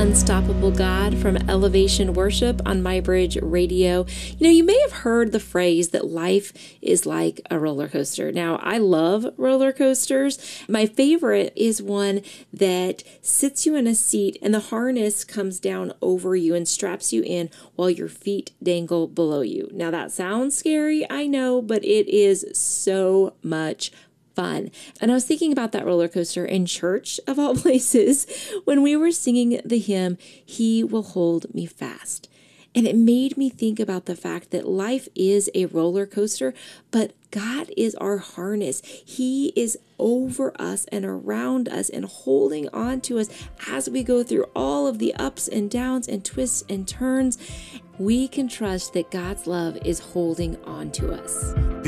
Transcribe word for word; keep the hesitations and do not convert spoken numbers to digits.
Unstoppable God from Elevation Worship on MyBridge Radio. You know, you may have heard the phrase that life is like a roller coaster. Now, I love roller coasters. My favorite is one that sits you in a seat and the harness comes down over you and straps you in while your feet dangle below you. Now, that sounds scary, I know, but it is so much fun. And I was thinking about that roller coaster in church, of all places, when we were singing the hymn, He Will Hold Me Fast. And it made me think about the fact that life is a roller coaster, but God is our harness. He is over us and around us and holding on to us as we go through all of the ups and downs and twists and turns. We can trust that God's love is holding on to us.